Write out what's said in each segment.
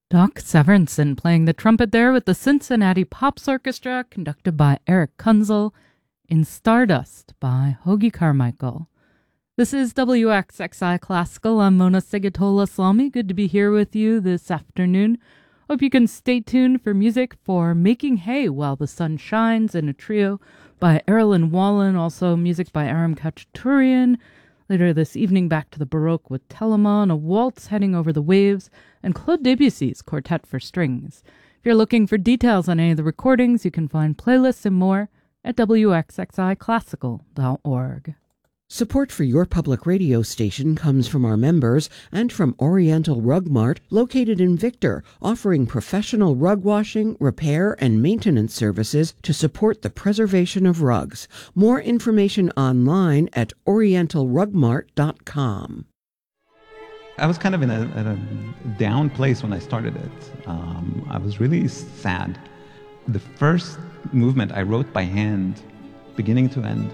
Doc Severinsen playing the trumpet there with the Cincinnati Pops Orchestra, conducted by Eric Kunzel, in Stardust by Hoagy Carmichael. This is WXXI Classical. I'm Mona Sigatola-Salmi. Good to be here with you this afternoon. Hope you can stay tuned for music for Making Hay While the Sun Shines in a trio by Erilyn Wallen, also music by Aram Khachaturian. Later this evening, back to the Baroque with Telemann, a waltz heading over the waves, and Claude Debussy's Quartet for Strings. If you're looking for details on any of the recordings, you can find playlists and more at wxxiclassical.org. Support for your public radio station comes from our members and from Oriental Rug Mart, located in Victor, offering professional rug washing, repair, and maintenance services to support the preservation of rugs. More information online at orientalrugmart.com. I was kind of in a down place when I started it. I was really sad. The first movement I wrote by hand, beginning to end.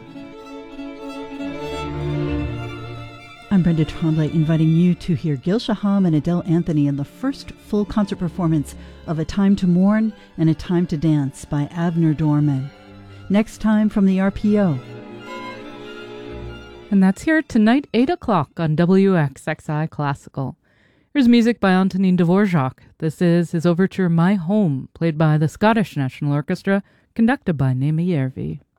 I'm Brenda Tremblay, inviting you to hear Gil Shaham and Adele Anthony in the first full concert performance of A Time to Mourn and A Time to Dance by Avner Dorman. Next time from the RPO. And that's here tonight, 8 o'clock on WXXI Classical. Here's music by Antonin Dvorak. This is his overture My Home, played by the Scottish National Orchestra, conducted by Naima Järvi.